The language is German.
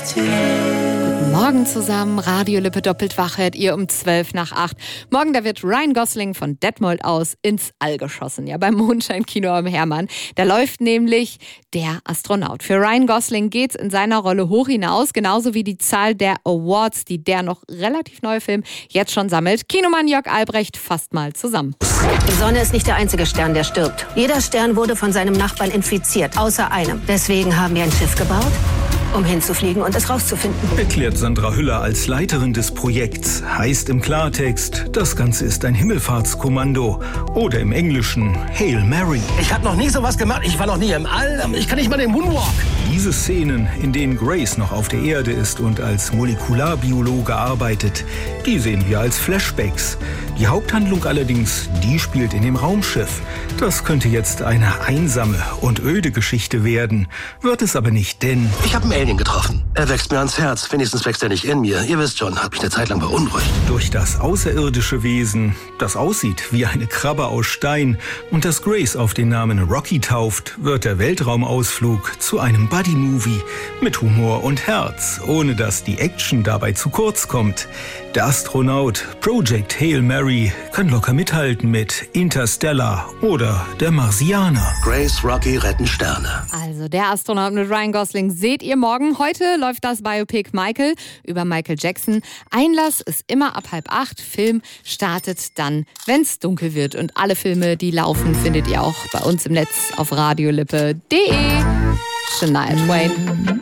Guten Morgen zusammen, Radio Lippe doppelt wach hört ihr um 7:55. Morgen, da wird Ryan Gosling von Detmold aus ins All geschossen. Ja, beim Mondscheinkino am Hermann. Da läuft nämlich Der Astronaut. Für Ryan Gosling geht's in seiner Rolle hoch hinaus, genauso wie die Zahl der Awards, die der noch relativ neue Film jetzt schon sammelt. Kinomann Jörg Albrecht fasst mal zusammen. Die Sonne ist nicht der einzige Stern, der stirbt. Jeder Stern wurde von seinem Nachbarn infiziert, außer einem. Deswegen haben wir ein Schiff gebaut, um hinzufliegen und es rauszufinden. Erklärt Sandra Hüller als Leiterin des Projekts. Heißt im Klartext, das Ganze ist ein Himmelfahrtskommando. Oder im Englischen Hail Mary. Ich habe noch nie sowas gemacht. Ich war noch nie im All. Ich kann nicht mal den Moonwalk. Diese Szenen, in denen Grace noch auf der Erde ist und als Molekularbiologe arbeitet, die sehen wir als Flashbacks. Die Haupthandlung allerdings, die spielt in dem Raumschiff. Das könnte jetzt eine einsame und öde Geschichte werden. Wird es aber nicht, denn Ich habe einen Alien getroffen. Er wächst mir ans Herz. Wenigstens wächst er nicht in mir. Ihr wisst schon, hat mich eine Zeit lang beunruhigt. durch das außerirdische Wesen, das aussieht wie eine Krabbe aus Stein und das Grace auf den Namen Rocky tauft, wird der Weltraumausflug zu einem Buddy-Movie mit Humor und Herz, ohne dass die Action dabei zu kurz kommt. Der Astronaut, Project Hail Mary, kann locker mithalten mit Interstellar oder Der Marsianer. Grace, Rocky retten Sterne. Also Der Astronaut mit Ryan Gosling seht ihr morgen. Heute läuft das Biopic Michael über Michael Jackson. Einlass ist immer ab 7:30. Film startet dann, wenn's dunkel wird. Und alle Filme, die laufen, findet ihr auch bei uns im Netz auf radiolippe.de. Shania Twain.